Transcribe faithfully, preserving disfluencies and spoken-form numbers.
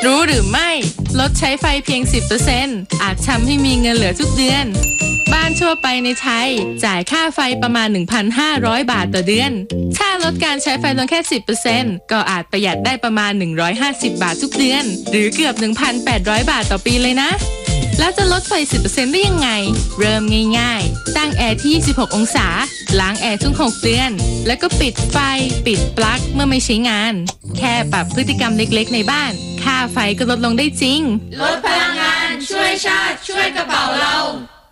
รู้หรือไม่ลดใช้ไฟเพียง สิบเปอร์เซ็นต์ อาจทำให้มีเงินเหลือทุกเดือนบ้านทั่วไปในไทยจ่ายค่าไฟประมาณ หนึ่งพันห้าร้อย บาทต่อเดือนถ้าลดการใช้ไฟลงแค่ สิบเปอร์เซ็นต์ ก็อาจประหยัดได้ประมาณ หนึ่งร้อยห้าสิบ บาททุกเดือนหรือเกือบ หนึ่งพันแปดร้อย บาทต่อปีเลยนะแล้วจะลดไฟ สิบเปอร์เซ็นต์ ได้ยังไงเริ่มง่ายๆตั้งแอร์ที่ ยี่สิบหก องศาล้างแอร์ทุก หก เดือนแล้วก็ปิดไฟปิดปลั๊กเมื่อไม่ใช้งานแค่ปรับพฤติกรรมเล็กๆในบ้านค่าไฟก็ลดลงได้จริงลดพลังงานช่วยชาติช่วยกระเป๋าเรา